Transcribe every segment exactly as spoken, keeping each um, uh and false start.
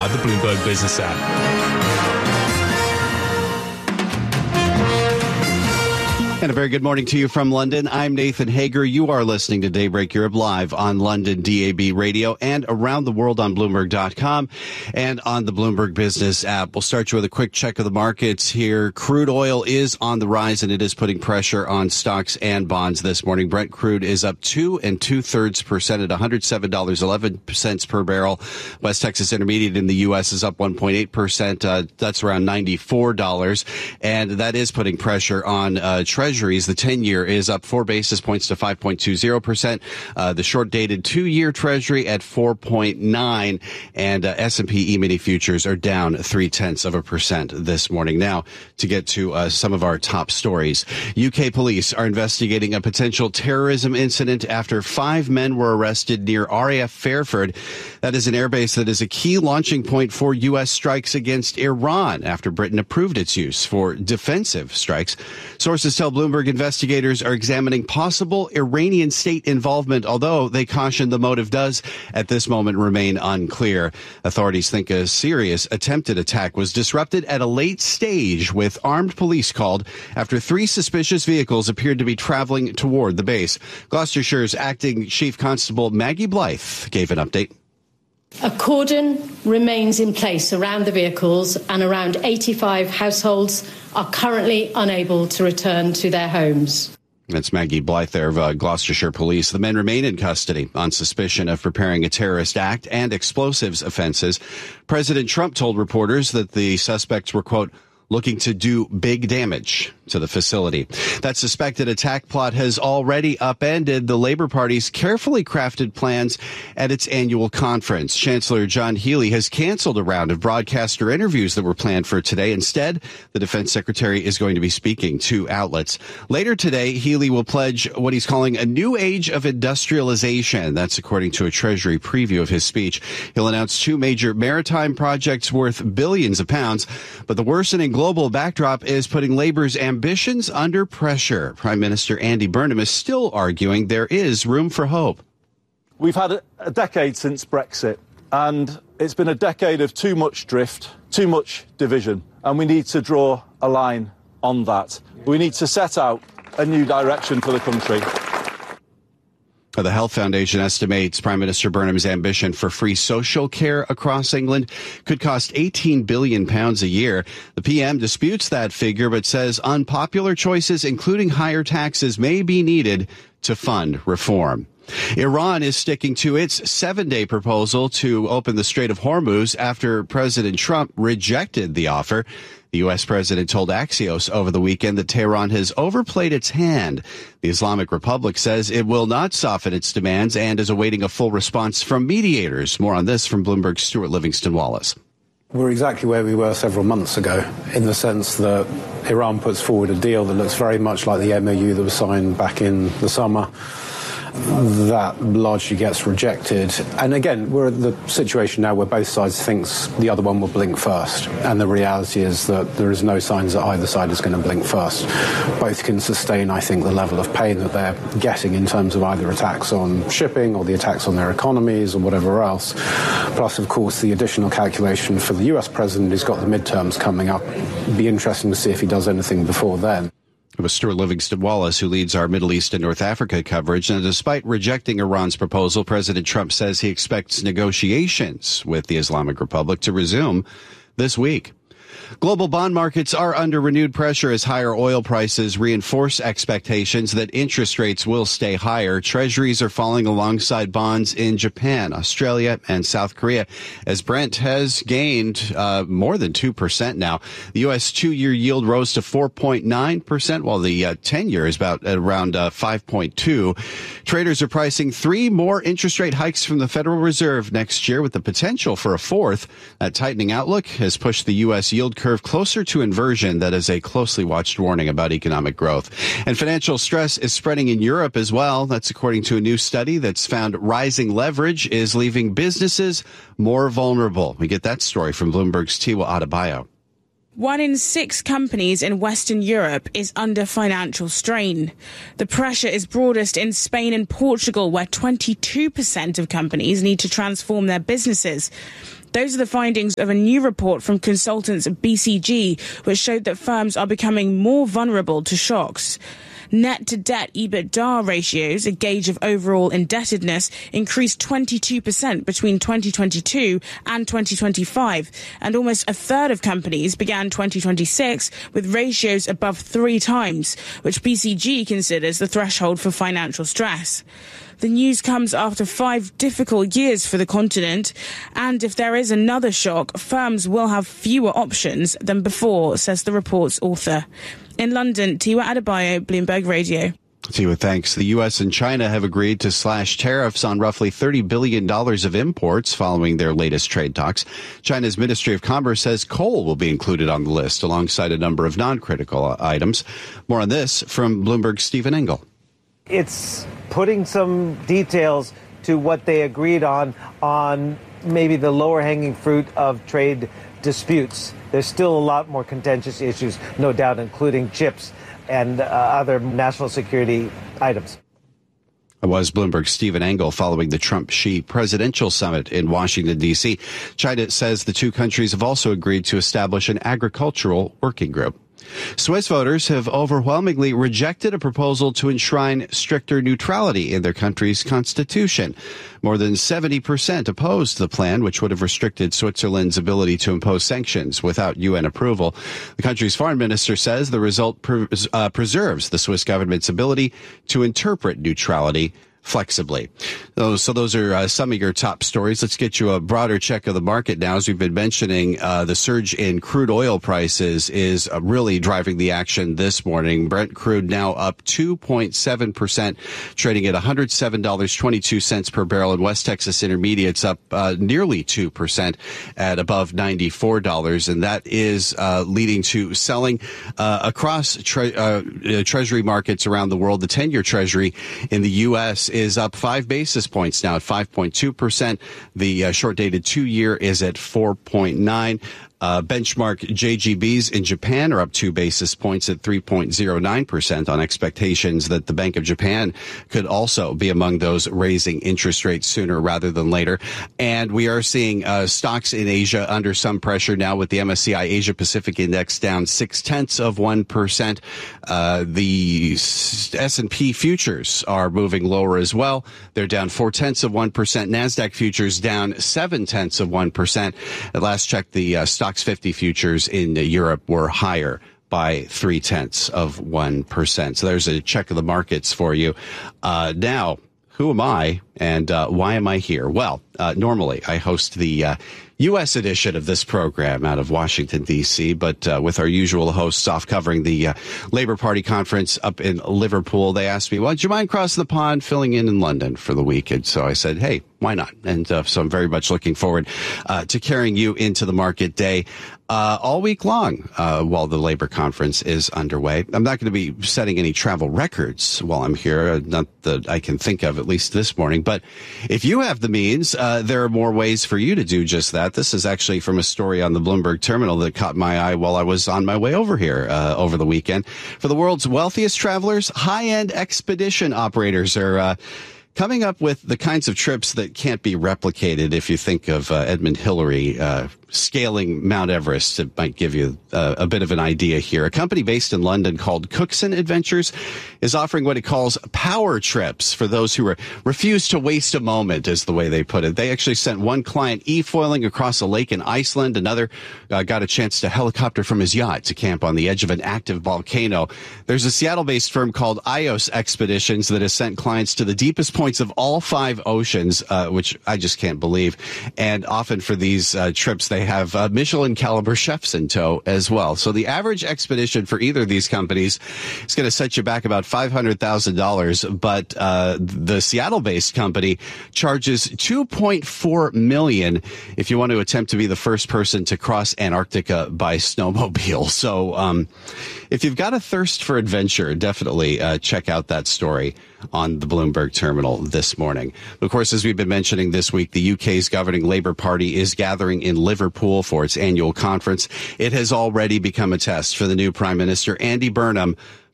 the Bloomberg Business app. And a very good morning to you from London. I'm Nathan Hager. You are listening to Daybreak Europe live on London D A B radio and around the world on Bloomberg dot com and on the Bloomberg Business app. We'll start you with a quick check of the markets here. Crude oil is on the rise, and it is putting pressure on stocks and bonds this morning. Brent crude is up two and two thirds percent at one hundred seven dollars and eleven cents per barrel. West Texas Intermediate in the U S is up one point eight percent. Uh, that's around ninety-four dollars, and that is putting pressure on uh, Treasuries. The ten-year is up four basis points to five point two zero percent. Uh, the short-dated two-year Treasury at four point nine, and uh, S and P E-mini futures are down three-tenths of a percent this morning. Now, to get to uh, some of our top stories. U K police are investigating a potential terrorism incident after five men were arrested near R A F Fairford. That is an airbase that is a key launching point for U S strikes against Iran after Britain approved its use for defensive strikes. Sources tell Bloomberg investigators are examining possible Iranian state involvement, although they caution the motive does at this moment remain unclear. Authorities think a serious attempted attack was disrupted at a late stage with armed police called after three suspicious vehicles appeared to be traveling toward the base. Gloucestershire's acting Chief Constable Maggie Blythe gave an update. A cordon remains in place around the vehicles, and around eighty-five households are currently unable to return to their homes. That's Maggie Blythe there of uh, Gloucestershire Police. The men remain in custody on suspicion of preparing a terrorist act and explosives offenses. President Trump told reporters that the suspects were, quote, looking to do big damage to the facility. That suspected attack plot has already upended the Labour Party's carefully crafted plans at its annual conference. Chancellor John Healey has canceled a round of broadcaster interviews that were planned for today. Instead, the Defense Secretary is going to be speaking to outlets. Later today, Healey will pledge what he's calling a new age of industrialization. That's according to a Treasury preview of his speech. He'll announce two major maritime projects worth billions of pounds, but the worsening global backdrop is putting Labour's ambitions under pressure. Prime Minister Andy Burnham is still arguing there is room for hope. We've had a, a decade since Brexit, and it's been a decade of too much drift, too much division, and we need to draw a line on that. We need to set out a new direction for the country. The Health Foundation estimates Prime Minister Burnham's ambition for free social care across England could cost eighteen billion pounds a year. The P M disputes that figure, but says unpopular choices, including higher taxes, may be needed to fund reform. Iran is sticking to its seven-day proposal to open the Strait of Hormuz after President Trump rejected the offer. The U S president told Axios over the weekend that Tehran has overplayed its hand. The Islamic Republic says it will not soften its demands and is awaiting a full response from mediators. More on this from Bloomberg's Stuart Livingston-Wallace. We're exactly where we were several months ago, in the sense that Iran puts forward a deal that looks very much like the M O U that was signed back in the summer. That largely gets rejected. And again, we're at the situation now where both sides thinks the other one will blink first. And the reality is that there is no signs that either side is going to blink first. Both can sustain, I think, the level of pain that they're getting in terms of either attacks on shipping or the attacks on their economies or whatever else. Plus, of course, the additional calculation for the U S president who's got the midterms coming up. It'd be interesting to see if he does anything before then. It was Stuart Livingston-Wallace, who leads our Middle East and North Africa coverage. And despite rejecting Iran's proposal, President Trump says he expects negotiations with the Islamic Republic to resume this week. Global bond markets are under renewed pressure as higher oil prices reinforce expectations that interest rates will stay higher. Treasuries are falling alongside bonds in Japan, Australia, and South Korea, as Brent has gained uh, more than two percent now. The U S two-year yield rose to four point nine percent, while the uh, ten-year is about around uh, five point two. Traders are pricing three more interest rate hikes from the Federal Reserve next year, with the potential for a fourth. That tightening outlook has pushed the U S yield curve closer to inversion. That is a closely watched warning about economic growth. And financial stress is spreading in Europe as well. That's according to a new study that's found rising leverage is leaving businesses more vulnerable. We get that story from Bloomberg's Tiwa Adebayo. One in six companies in Western Europe is under financial strain. The pressure is broadest in Spain and Portugal, where twenty-two percent of companies need to transform their businesses. Those are the findings of a new report from consultants at B C G, which showed that firms are becoming more vulnerable to shocks. Net to debt EBITDA ratios, a gauge of overall indebtedness, increased twenty-two percent between twenty twenty-two and twenty twenty-five, and almost a third of companies began twenty twenty-six with ratios above three times, which B C G considers the threshold for financial stress. The news comes after five difficult years for the continent, and if there is another shock, firms will have fewer options than before, says the report's author. In London, Tiwa Adebayo, Bloomberg Radio. Tiwa, thanks. The U S and China have agreed to slash tariffs on roughly thirty billion dollars of imports following their latest trade talks. China's Ministry of Commerce says coal will be included on the list alongside a number of non-critical items. More on this from Bloomberg's Stephen Engel. It's putting some details to what they agreed on, on maybe the lower-hanging fruit of trade disputes. There's still a lot more contentious issues, no doubt, including chips and uh, other national security items. It was Bloomberg's Stephen Engel following the Trump-Xi presidential summit in Washington, D C. China says the two countries have also agreed to establish an agricultural working group. Swiss voters have overwhelmingly rejected a proposal to enshrine stricter neutrality in their country's constitution. More than seventy percent opposed the plan, which would have restricted Switzerland's ability to impose sanctions without U N approval. The country's foreign minister says the result pre- uh, preserves the Swiss government's ability to interpret neutrality flexibly. So those are uh, some of your top stories. Let's get you a broader check of the market now. As we've been mentioning, uh, the surge in crude oil prices is uh, really driving the action this morning. Brent crude now up two point seven percent, trading at one hundred seven dollars and twenty-two cents per barrel. And West Texas Intermediates up uh, nearly two percent at above ninety-four dollars. And that is uh, leading to selling uh, across tre- uh, treasury markets around the world. The ten-year treasury in the U S is up five basis points now at five point two percent. The uh, short-dated two-year is at four point nine. Uh, benchmark J G Bs in Japan are up two basis points at three point zero nine percent on expectations that the Bank of Japan could also be among those raising interest rates sooner rather than later. And we are seeing uh, stocks in Asia under some pressure now with the M S C I Asia Pacific Index down six tenths of one percent. Uh, the S and P futures are moving lower as well. They're down four tenths of one percent. NASDAQ futures down seven tenths of one percent. At last check, the uh, stock Stoxx fifty futures in Europe were higher by three tenths of one percent. So there's a check of the markets for you. Uh, now, who am I and uh, why am I here? Well, uh, normally I host the uh, U S edition of this program out of Washington, D C, but uh, with our usual hosts off covering the uh, Labour Party conference up in Liverpool, they asked me, well, do you mind crossing the pond filling in in London for the weekend? So I said, hey, why not? And uh, so I'm very much looking forward uh, to carrying you into the market day uh, all week long uh, while the Labour conference is underway. I'm not going to be setting any travel records while I'm here, not that I can think of, at least this morning. But if you have the means, uh, there are more ways for you to do just that. This is actually from a story on the Bloomberg terminal that caught my eye while I was on my way over here uh, over the weekend. For the world's wealthiest travelers, high-end expedition operators are uh, coming up with the kinds of trips that can't be replicated. If you think of uh, Edmund Hillary uh, scaling Mount Everest, it might give you uh, a bit of an idea here. A company based in London called Cookson Adventures is offering what it calls power trips for those who re- refuse to waste a moment, is the way they put it. They actually sent one client e-foiling across a lake in Iceland. Another uh, got a chance to helicopter from his yacht to camp on the edge of an active volcano. There's a Seattle-based firm called Ios Expeditions that has sent clients to the deepest points of all five oceans, uh, which I just can't believe. And often for these uh, trips, they have uh, Michelin caliber chefs in tow as well. So the average expedition for either of these companies is going to set you back about five hundred thousand dollars. But uh, the Seattle-based company charges two point four million dollars if you want to attempt to be the first person to cross Antarctica by snowmobile. So um, if you've got a thirst for adventure, definitely uh, check out that story on the Bloomberg terminal this morning. Of course, as we've been mentioning this week, the U K's governing Labour Party is gathering in Liverpool for its annual conference. It has already become a test for the new Prime Minister, Andy Burnham,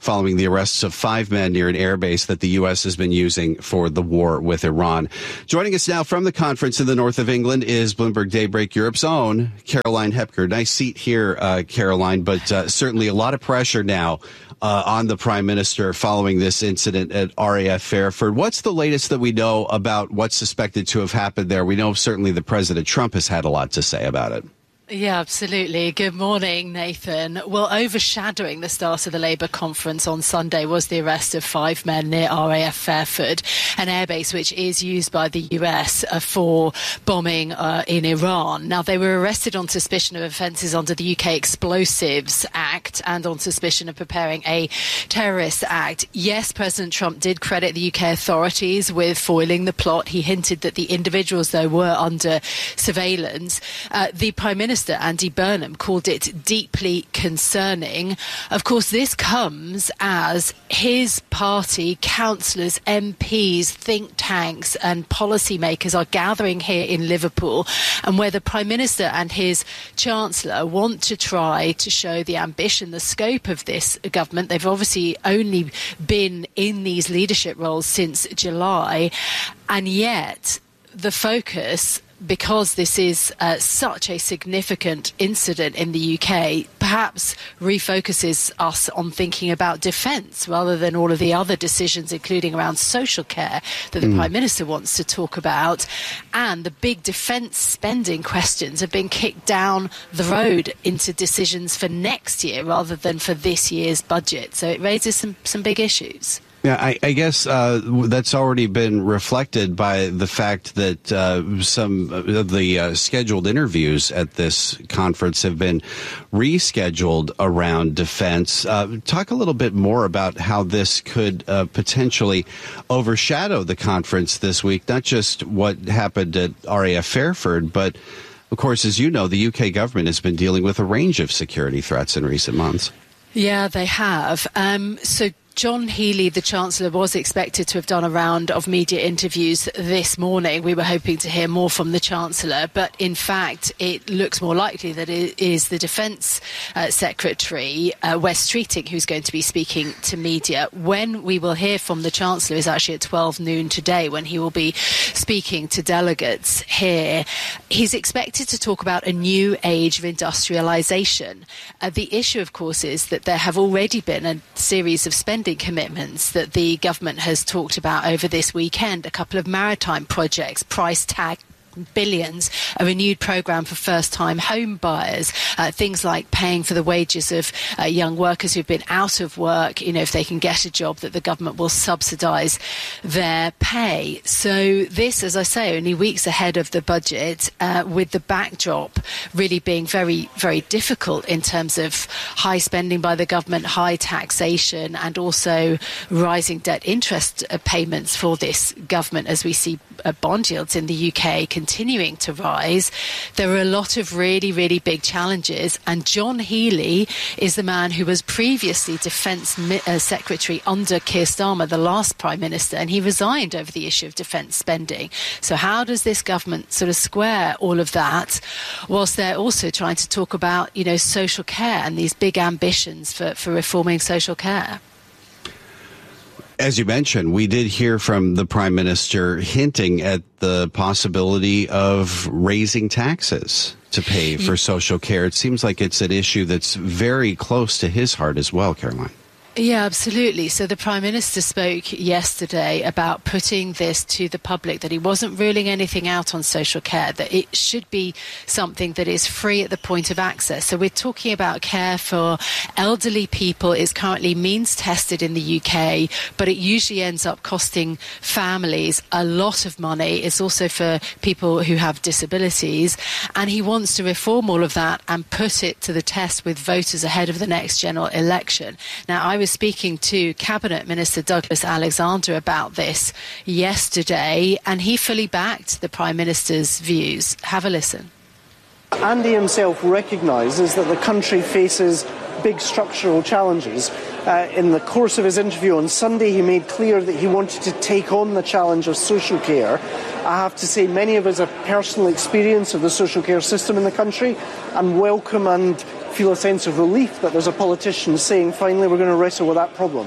following the arrests of five men near an airbase that the U S has been using for the war with Iran. Joining us now from the conference in the north of England is Bloomberg Daybreak Europe's own Caroline Hepker. Nice seat here, uh, Caroline, but uh, certainly a lot of pressure now uh, on the Prime Minister following this incident at R A F Fairford. What's the latest that we know about what's suspected to have happened there? We know certainly that President Trump has had a lot to say about it. Yeah, absolutely. Good morning, Nathan. Well, overshadowing the start of the Labour conference on Sunday was the arrest of five men near R A F Fairford, an airbase which is used by the U S uh, for bombing uh, in Iran. Now, they were arrested on suspicion of offences under the U K Explosives Act and on suspicion of preparing a terrorist act. Yes, President Trump did credit the U K authorities with foiling the plot. He hinted that the individuals, though, were under surveillance. Uh, the Prime Minister Andy Burnham called it deeply concerning. Of course, this comes as his party, councillors, M Ps, think tanks and policymakers are gathering here in Liverpool, and where the Prime Minister and his Chancellor want to try to show the ambition, the scope of this government. They've obviously only been in these leadership roles since July, and yet the focus, because this is uh, such a significant incident in the U K, perhaps refocuses us on thinking about defence rather than all of the other decisions, including around social care, that the mm. Prime Minister wants to talk about. And the big defence spending questions have been kicked down the road into decisions for next year rather than for this year's budget. So it raises some, some big issues. Yeah, I, I guess uh, that's already been reflected by the fact that uh, some of the uh, scheduled interviews at this conference have been rescheduled around defense. Uh, talk a little bit more about how this could uh, potentially overshadow the conference this week, not just what happened at R A F Fairford, but, of course, as you know, the U K government has been dealing with a range of security threats in recent months. Yeah, they have. Um, so John Healey, the Chancellor, was expected to have done a round of media interviews this morning. We were hoping to hear more from the Chancellor, but in fact it looks more likely that it is the Defence uh, Secretary, uh, Wes Streeting, who's going to be speaking to media. When we will hear from the Chancellor is actually at twelve noon today, when he will be speaking to delegates here. He's expected to talk about a new age of industrialisation. Uh, the issue, of course, is that there have already been a series of spending commitments that the government has talked about over this weekend. A couple of maritime projects, price tag billions, a renewed programme for first-time home buyers, uh, things like paying for the wages of uh, young workers who've been out of work, you know, if they can get a job, that the government will subsidise their pay. So this, as I say, only weeks ahead of the budget, uh, with the backdrop really being very, very difficult in terms of high spending by the government, high taxation, and also rising debt interest uh, payments for this government, as we see uh, bond yields in the U K continuing to rise. There are a lot of really, really big challenges, and John Healey is the man who was previously Defence uh, Secretary under Keir Starmer, the last Prime Minister, and he resigned over the issue of defence spending. So how does this government sort of square all of that, whilst they're also trying to talk about, you know, social care and these big ambitions for, for reforming social care? As you mentioned, we did hear from the Prime Minister hinting at the possibility of raising taxes to pay for social care. It seems like it's an issue that's very close to his heart as well, Caroline. Yeah, absolutely. So the Prime Minister spoke yesterday about putting this to the public, that he wasn't ruling anything out on social care, that it should be something that is free at the point of access. So we're talking about care for elderly people. It's currently means tested in the U K, but it usually ends up costing families a lot of money. It's also for people who have disabilities. And he wants to reform all of that and put it to the test with voters ahead of the next general election. Now, I was speaking to Cabinet Minister Douglas Alexander about this yesterday, and he fully backed the Prime Minister's views. Have a listen. Andy himself recognises that the country faces big structural challenges. Uh, in the course of his interview on Sunday, he made clear that he wanted to take on the challenge of social care. I have to say, many of us have personal experience of the social care system in the country and welcome and feel a sense of relief that there's a politician saying, finally, we're going to wrestle with that problem.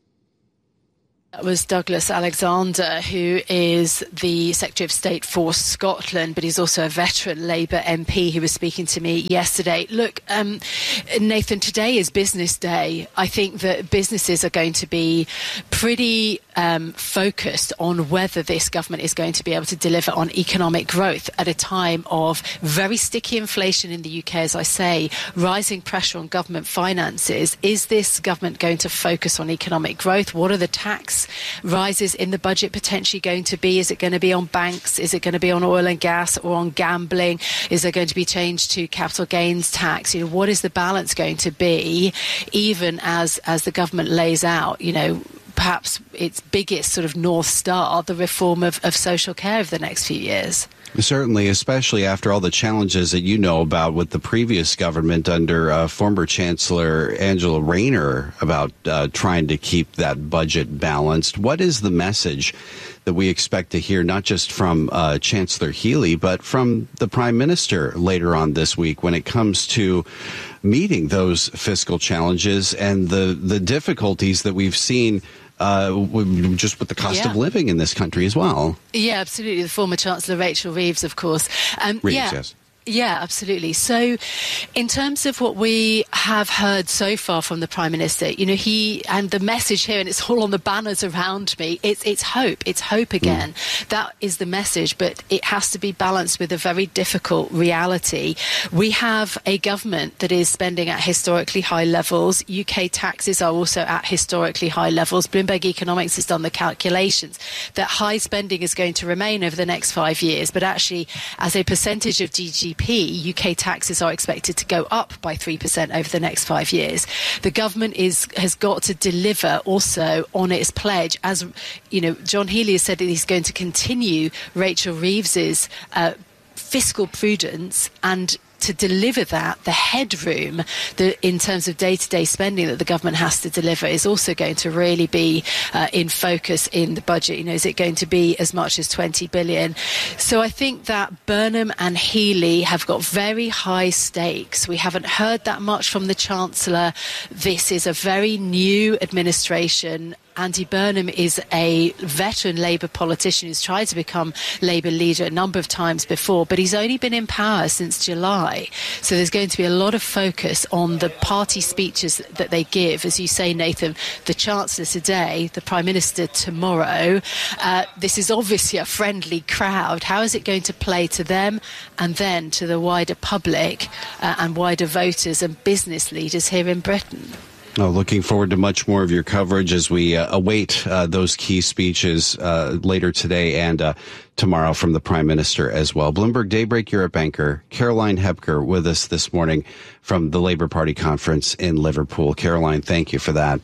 That was Douglas Alexander, who is the Secretary of State for Scotland, but he's also a veteran Labour M P who was speaking to me yesterday. Look, um, Nathan, today is business day. I think that businesses are going to be pretty um, focused on whether this government is going to be able to deliver on economic growth at a time of very sticky inflation in the U K, as I say, rising pressure on government finances. Is this government going to focus on economic growth? What are the tax rises in the budget potentially going to be? Is it going to be on banks? Is it going to be on oil and gas or on gambling? Is there going to be change to capital gains tax? You know, what is the balance going to be, even as as the government lays out, you know, perhaps its biggest sort of North Star, the reform of, of social care over the next few years? Certainly, especially after all the challenges that you know about with the previous government under uh, former Chancellor Angela Rayner about uh, trying to keep that budget balanced. What is the message that we expect to hear, not just from uh, Chancellor Healey, but from the Prime Minister later on this week when it comes to meeting those fiscal challenges and the, the difficulties that we've seen Uh, just with the cost yeah. of living in this country as well? Yeah, absolutely. The former Chancellor Rachel Reeves, of course. Um, Reeves, yeah. yes. Yeah, absolutely. So in terms of what we have heard so far from the Prime Minister, you know, he and the message here, and it's all on the banners around me, it's it's hope. It's hope again. Mm. That is the message, but it has to be balanced with a very difficult reality. We have a government that is spending at historically high levels. U K taxes are also at historically high levels. Bloomberg Economics has done the calculations that high spending is going to remain over the next five years, but actually as a percentage of G D P, U K taxes are expected to go up by three percent over the next five years. The government is has got to deliver also on its pledge. As you know, John Healey has said that he's going to continue Rachel Reeves's uh, fiscal prudence, and to deliver that, the headroom the, in terms of day-to-day spending that the government has to deliver is also going to really be uh, in focus in the budget. You know, is it going to be as much as twenty billion? So I think that Burnham and Healey have got very high stakes. We haven't heard that much from the Chancellor. This is a very new administration. Andy Burnham is a veteran Labour politician who's tried to become Labour leader a number of times before, but he's only been in power since July. So there's going to be a lot of focus on the party speeches that they give. As you say, Nathan, the Chancellor today, the Prime Minister tomorrow. Uh, this is obviously a friendly crowd. How is it going to play to them and then to the wider public uh, and wider voters and business leaders here in Britain? Oh, looking forward to much more of your coverage as we uh, await uh, those key speeches uh, later today and uh, tomorrow from the Prime Minister as well. Bloomberg Daybreak Europe anchor Caroline Hepker with us this morning from the Labour Party conference in Liverpool. Caroline, thank you for that.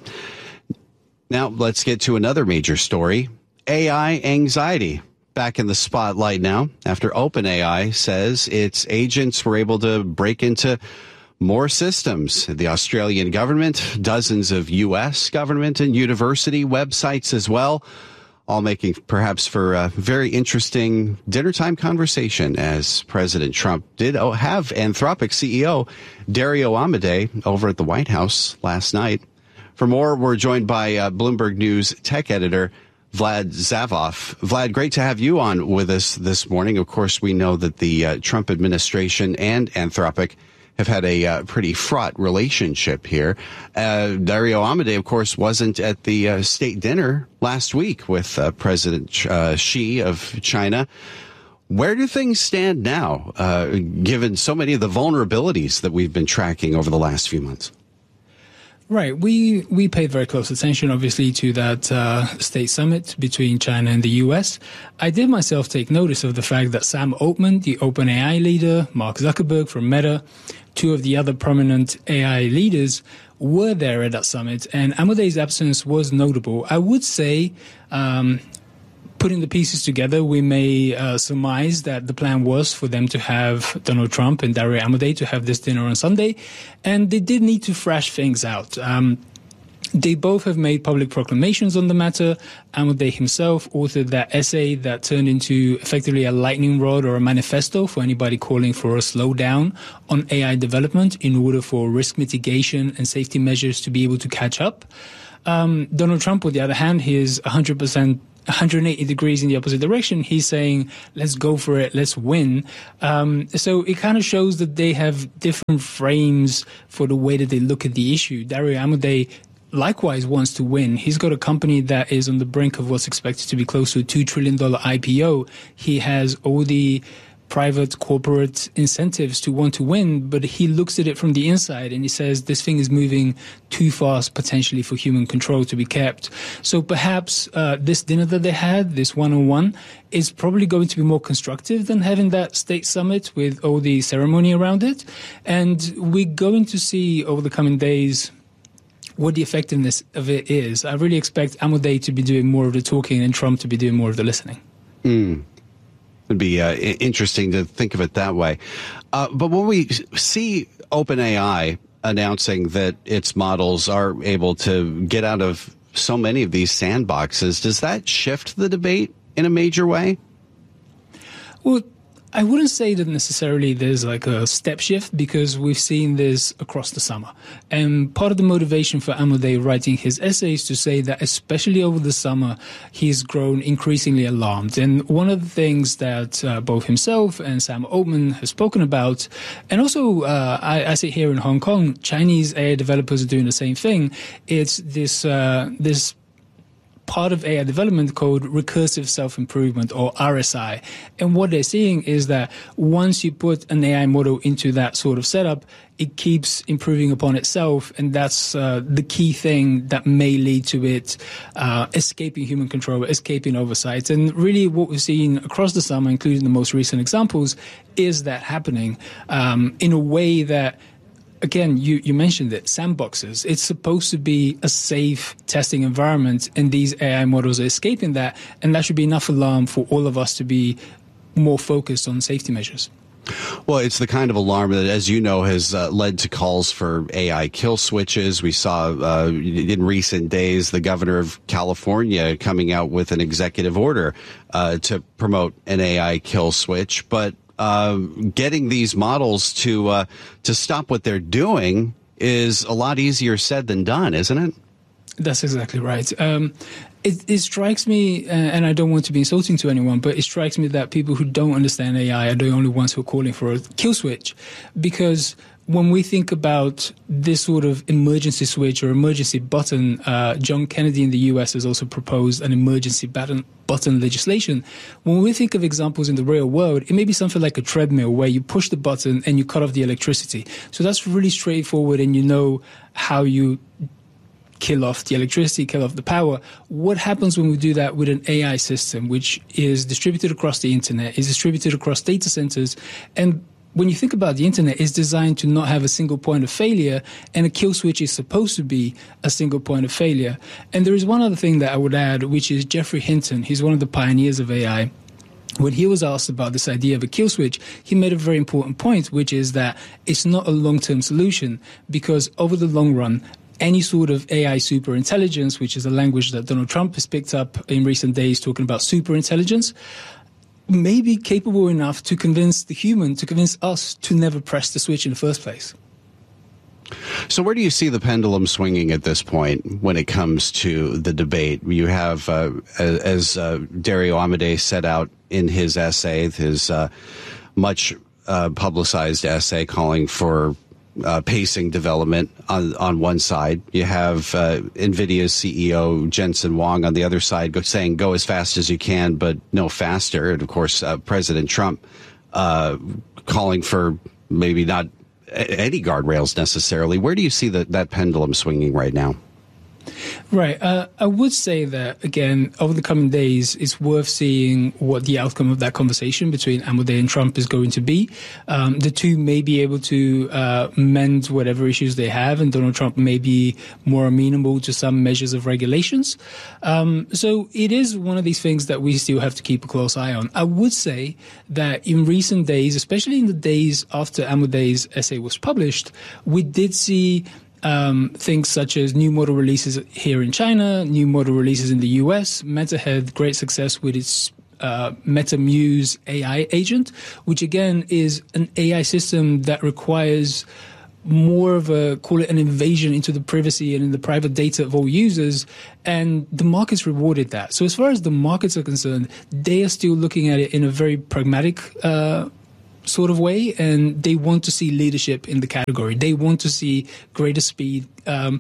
Now, let's get to another major story. A I anxiety. Back in the spotlight now after OpenAI says its agents were able to break into more systems. The Australian government, dozens of U S government and university websites as well, all making perhaps for a very interesting dinner time conversation as President Trump did have Anthropic C E O Dario Amodei over at the White House last night. For more, we're joined by uh, Bloomberg News tech editor Vlad Zavov. Vlad, great to have you on with us this morning. Of course, we know that the uh, Trump administration and Anthropic have had a uh, pretty fraught relationship here. Uh, Dario Amodei, of course, wasn't at the uh, state dinner last week with uh, President uh, Xi of China. Where do things stand now, uh, given so many of the vulnerabilities that we've been tracking over the last few months? Right. We we paid very close attention, obviously, to that uh, state summit between China and the U S. I did myself take notice of the fact that Sam Altman, the OpenAI leader, Mark Zuckerberg from Meta, two of the other prominent A I leaders were there at that summit, and Amodei's absence was notable. I would say, um, putting the pieces together, we may uh, surmise that the plan was for them to have Donald Trump and Dario Amodei to have this dinner on Sunday, and they did need to thrash things out. Um, They both have made public proclamations on the matter. Amodei himself authored that essay that turned into effectively a lightning rod or a manifesto for anybody calling for a slowdown on A I development in order for risk mitigation and safety measures to be able to catch up. Um, Donald Trump, on the other hand, he is one hundred percent one hundred eighty degrees in the opposite direction. He's saying, let's go for it, let's win. Um, so it kind of shows that they have different frames for the way that they look at the issue. Dario Amodei likewise wants to win. He's got a company that is on the brink of what's expected to be close to a two trillion dollars I P O. He has all the private corporate incentives to want to win, but he looks at it from the inside and he says this thing is moving too fast potentially for human control to be kept. So perhaps uh, this dinner that they had, this one-on-one, is probably going to be more constructive than having that state summit with all the ceremony around it. And we're going to see over the coming days what the effectiveness of it is. I really expect Amodei to be doing more of the talking and Trump to be doing more of the listening. Mm. It'd be uh, interesting to think of it that way. Uh, but when we see OpenAI announcing that its models are able to get out of so many of these sandboxes, does that shift the debate in a major way? Well, I wouldn't say that necessarily there's like a step shift, because we've seen this across the summer. And part of the motivation for Amodei writing his essay is to say that especially over the summer, he's grown increasingly alarmed. And one of the things that uh, both himself and Sam Altman have spoken about, and also uh, I, I sit here in Hong Kong, Chinese A I developers are doing the same thing. It's this uh, this part of A I development called recursive self-improvement, or R S I. And what they're seeing is that once you put an A I model into that sort of setup, it keeps improving upon itself, and that's uh, the key thing that may lead to it uh, escaping human control, escaping oversight. And really what we've seen across the summer, including the most recent examples, is that happening um, in a way that, again, you, you mentioned it, sandboxes. It's supposed to be a safe testing environment, and these A I models are escaping that, and that should be enough alarm for all of us to be more focused on safety measures. Well, it's the kind of alarm that, as you know, has uh, led to calls for A I kill switches. We saw uh, in recent days the governor of California coming out with an executive order uh, to promote an A I kill switch. But uh, getting these models to uh, to stop what they're doing is a lot easier said than done, isn't it? That's exactly right. Um, it, it strikes me, uh, and I don't want to be insulting to anyone, but it strikes me that people who don't understand A I are the only ones who are calling for a kill switch. Because when we think about this sort of emergency switch or emergency button, uh, John Kennedy in the U S has also proposed an emergency button, button legislation. When we think of examples in the real world, it may be something like a treadmill where you push the button and you cut off the electricity. So that's really straightforward, and you know how you kill off the electricity, kill off the power. What happens when we do that with an A I system, which is distributed across the internet, is distributed across data centers, and when you think about the internet, it's designed to not have a single point of failure, and a kill switch is supposed to be a single point of failure. And there is one other thing that I would add, which is Geoffrey Hinton. He's one of the pioneers of A I. When he was asked about this idea of a kill switch, he made a very important point, which is that it's not a long-term solution, because over the long run, any sort of A I superintelligence, which is a language that Donald Trump has picked up in recent days, talking about superintelligence, may be capable enough to convince the human, to convince us to never press the switch in the first place. So where do you see the pendulum swinging at this point when it comes to the debate? You have, uh, as uh, Dario Amodei set out in his essay, his uh, much uh, publicized essay calling for Uh, pacing development on on one side. You have uh, NVIDIA's C E O Jensen Huang on the other side go, saying go as fast as you can, but no faster. And of course, uh, President Trump uh, calling for maybe not any guardrails necessarily. Where do you see that that pendulum swinging right now? Right. Uh, I would say that, again, over the coming days, it's worth seeing what the outcome of that conversation between Amodei and Trump is going to be. Um, the two may be able to uh, mend whatever issues they have, and Donald Trump may be more amenable to some measures of regulations. Um, so it is one of these things that we still have to keep a close eye on. I would say that in recent days, especially in the days after Amodei's essay was published, we did see um, things such as new model releases here in China, new model releases in the U S. Meta had great success with its uh, Meta Muse A I agent, which again is an A I system that requires more of a, call it an invasion into the privacy and in the private data of all users, and the markets rewarded that. So as far as the markets are concerned, they are still looking at it in a very pragmatic uh, sort of way, and they want to see leadership in the category. They want to see greater speed. Um,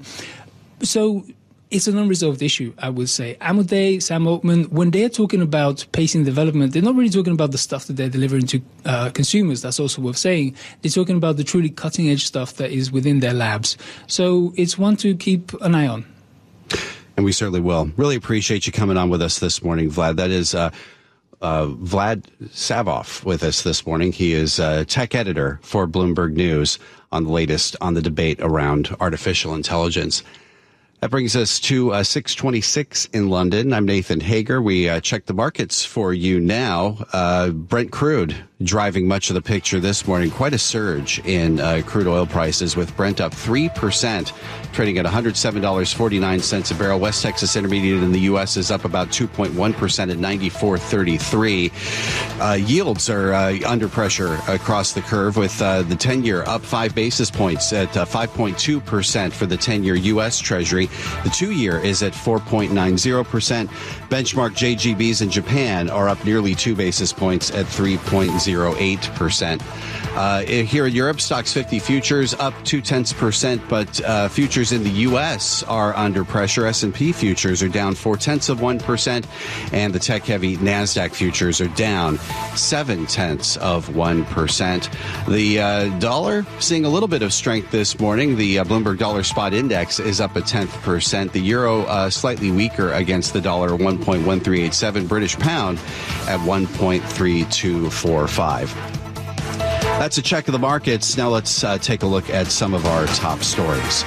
so it's an unresolved issue, I would say. Amodei, Sam Altman, when they're talking about pacing development, they're not really talking about the stuff that they're delivering to uh, consumers. That's also worth saying. They're talking about the truly cutting-edge stuff that is within their labs. So it's one to keep an eye on. And we certainly will. Really appreciate you coming on with us this morning, Vlad. That is uh, uh, Vlad Savov with us this morning. He is uh, tech editor for Bloomberg News on the latest on the debate around artificial intelligence. That brings us to uh, six twenty-six in London. I'm Nathan Hager. We uh, check the markets for you now. Uh, Brent crude driving much of the picture this morning. Quite a surge in uh, crude oil prices, with Brent up three percent, trading at one hundred seven dollars and forty-nine cents a barrel. West Texas Intermediate in the U S is up about two point one percent at ninety-four thirty-three. Uh, yields are uh, under pressure across the curve, with uh, the ten-year up five basis points at uh, five point two percent for the ten-year U S Treasury. The two-year is at four point nine zero percent. Benchmark J G Bs in Japan are up nearly two basis points at three point zero eight percent. Uh, here in Europe, Stoxx fifty futures up two-tenths percent, but uh, futures in the U S are under pressure. S and P futures are down four-tenths of one percent, and the tech-heavy NASDAQ futures are down seven-tenths of one percent. The uh, dollar seeing a little bit of strength this morning. The uh, Bloomberg Dollar Spot Index is up a tenth percent. The euro uh, slightly weaker against the dollar, one point one three eight seven. British pound at one point three two four five. That's a check of the markets. Now let's uh, take a look at some of our top stories.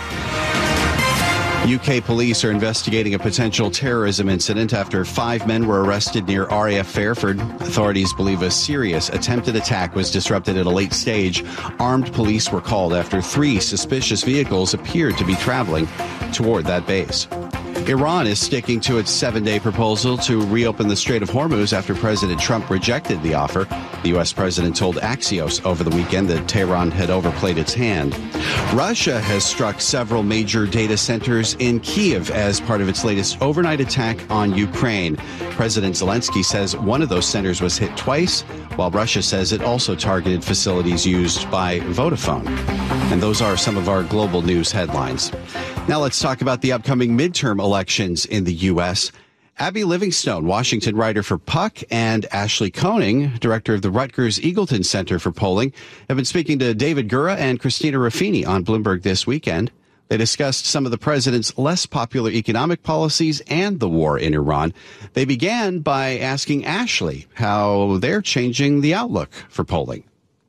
U K police are investigating a potential terrorism incident after five men were arrested near R A F Fairford. Authorities believe a serious attempted attack was disrupted at a late stage. Armed police were called after three suspicious vehicles appeared to be traveling toward that base. Iran is sticking to its seven-day proposal to reopen the Strait of Hormuz after President Trump rejected the offer. The U S president told Axios over the weekend that Tehran had overplayed its hand. Russia has struck several major data centers in Kyiv as part of its latest overnight attack on Ukraine. President Zelensky says one of those centers was hit twice, while Russia says it also targeted facilities used by Vodafone. And those are some of our global news headlines. Now let's talk about the upcoming midterm elections in the U S. Abby Livingstone, Washington writer for Puck, and Ashley Koenig, director of the Rutgers Eagleton Center for Polling, have been speaking to David Gura and Christina Ruffini on Bloomberg this weekend. They discussed some of the president's less popular economic policies and the war in Iran. They began by asking Ashley how they're changing the outlook for polling.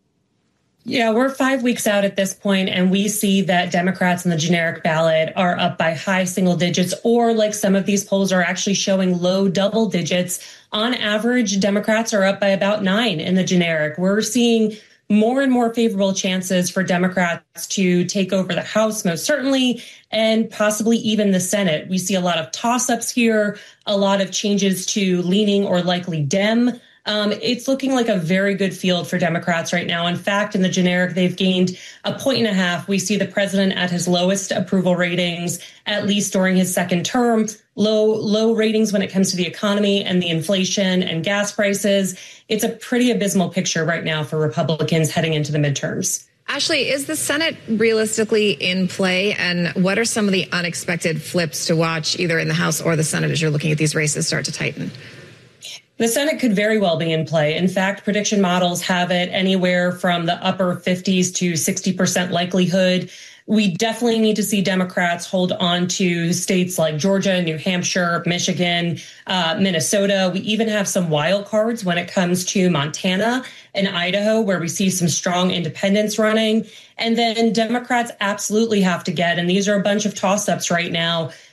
Yeah, we're five weeks out at this point, and we see that Democrats in the generic ballot are up by high single digits, or like some of these polls are actually showing low double digits. On average, Democrats are up by about nine in the generic. We're seeing more and more favorable chances for Democrats to take over the House, most certainly, and possibly even the Senate. We see a lot of toss-ups here, a lot of changes to leaning or likely Dem. Um, it's looking like a very good field for Democrats right now. In fact, in the generic, they've gained a point and a half. We see the president at his lowest approval ratings, at least during his second term, low, low ratings when it comes to the economy and the inflation and gas prices. It's a pretty abysmal picture right now for Republicans heading into the midterms. Ashley, is the Senate realistically in play? And what are some of the unexpected flips to watch either in the House or the Senate as you're looking at these races start to tighten? The Senate could very well be in play. In fact, prediction models have it anywhere from the upper fifties to sixty percent likelihood. We definitely need to see Democrats hold on to states like Georgia, New Hampshire, Michigan, uh, Minnesota. We even have some wild cards when it comes to Montana and Idaho, where we see some strong independents running. And then Democrats absolutely have to get, and these are a bunch of toss-ups right now,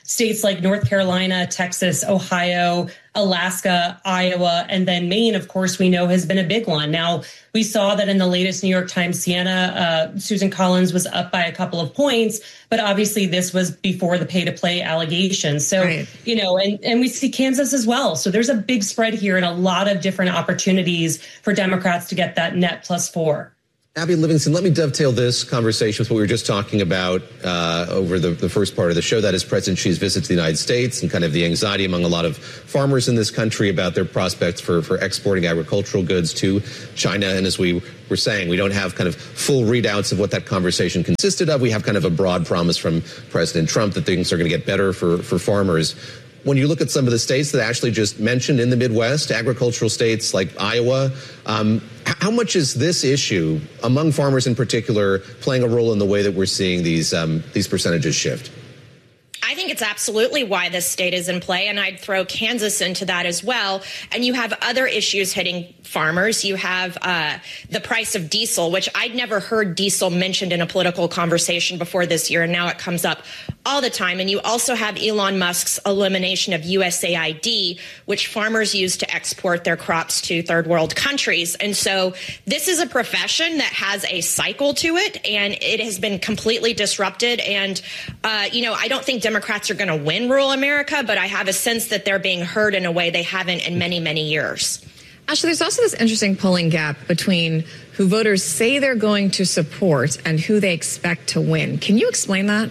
states like North Carolina, Texas, Ohio, Alaska, Iowa, and then Maine, of course, we know has been a big one. Now, we saw that in the latest New York Times Siena, uh, Susan Collins was up by a couple of points, but obviously this was before the pay-to-play allegations. So, right. you know, and, and we see Kansas as well. So there's a big spread here and a lot of different opportunities for Democrats to get that net plus four. Abby Livingston, let me dovetail this conversation with what we were just talking about uh, over the, the first part of the show. That is President Xi's visit to the United States and kind of the anxiety among a lot of farmers in this country about their prospects for, for exporting agricultural goods to China. And as we were saying, we don't have kind of full readouts of what that conversation consisted of. We have kind of a broad promise from President Trump that things are going to get better for, for farmers. When you look at some of the states that Ashley just mentioned in the Midwest, agricultural states like Iowa, um, how much is this issue among farmers in particular playing a role in the way that we're seeing these um, these percentages shift? I think it's absolutely why this state is in play, and I'd throw Kansas into that as well. And you have other issues hitting farmers. You have uh, the price of diesel, which I'd never heard diesel mentioned in a political conversation before this year, and now it comes up all the time. And you also have Elon Musk's elimination of U S A I D, which farmers use to export their crops to third world countries. And so this is a profession that has a cycle to it, and it has been completely disrupted. And, uh, you know, I don't think Democrats are going to win rural America, but I have a sense that they're being heard in a way they haven't in many, many years. Actually, there's also this interesting polling gap between who voters say they're going to support and who they expect to win. Can you explain that?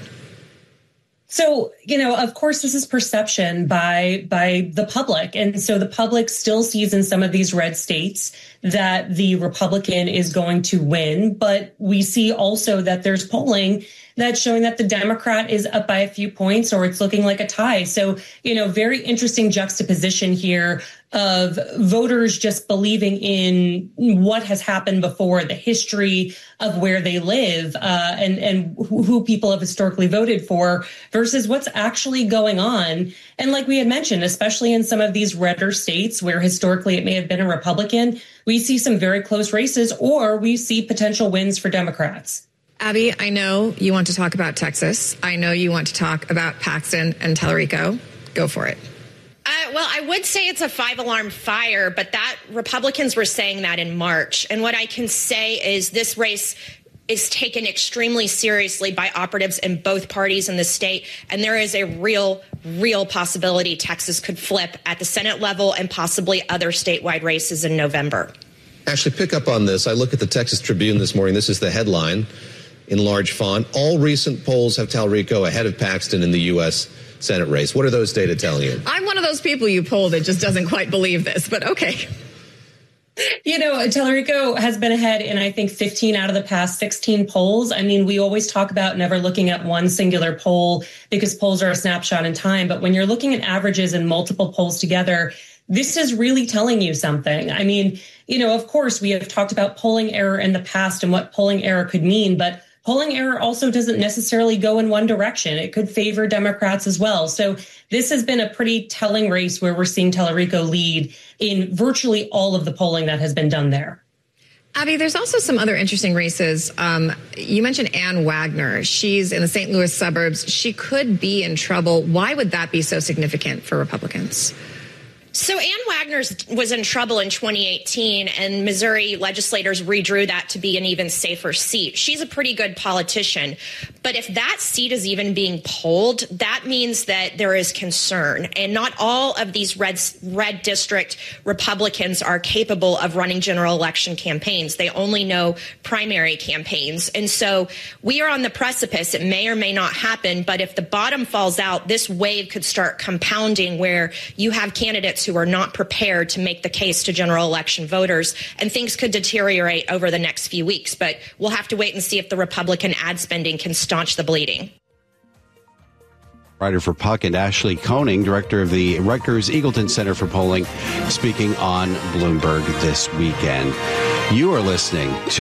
So, you know, of course, this is perception by by the public. And so the public still sees in some of these red states that the Republican is going to win. But we see also that there's polling that's showing that the Democrat is up by a few points or it's looking like a tie. So, you know, very interesting juxtaposition here of voters just believing in what has happened before, the history of where they live, uh, and, and who people have historically voted for versus what's actually going on. And like we had mentioned, especially in some of these redder states where historically it may have been a Republican, we see some very close races or we see potential wins for Democrats. Abby, I know you want to talk about Texas. I know you want to talk about Paxton and Tellerico. Go for it. Uh, well, I would say it's a five-alarm fire, but that Republicans were saying that in March. And what I can say is this race is taken extremely seriously by operatives in both parties in the state. And there is a real, real possibility Texas could flip at the Senate level and possibly other statewide races in November. Ashley, pick up on this. I look at the Texas Tribune this morning. This is the headline in large font. All recent polls have Tellerico ahead of Paxton in the U S Senate race. What are those data telling you? I'm one of those people you poll that just doesn't quite believe this, but okay. You know, Tellerico has been ahead in, I think, fifteen out of the past sixteen polls. I mean, we always talk about never looking at one singular poll because polls are a snapshot in time. But when you're looking at averages and multiple polls together, this is really telling you something. I mean, you know, of course, we have talked about polling error in the past and what polling error could mean, but polling error also doesn't necessarily go in one direction. It could favor Democrats as well. So this has been a pretty telling race where we're seeing Tellerico lead in virtually all of the polling that has been done there. Abby, there's also some other interesting races. Um, you mentioned Ann Wagner. She's in the Saint Louis suburbs. She could be in trouble. Why would that be so significant for Republicans? So Ann Wagner was in trouble in twenty eighteen, and Missouri legislators redrew that to be an even safer seat. She's a pretty good politician. But if that seat is even being polled, that means that there is concern. And not all of these red, red district Republicans are capable of running general election campaigns. They only know primary campaigns. And so we are on the precipice. It may or may not happen. But if the bottom falls out, this wave could start compounding where you have candidates who are not prepared to make the case to general election voters, and things could deteriorate over the next few weeks. But we'll have to wait and see if the Republican ad spending can staunch the bleeding. Writer for Puck and Ashley Koenig, director of the Rutgers Eagleton Center for Polling, speaking on Bloomberg this weekend. You are listening to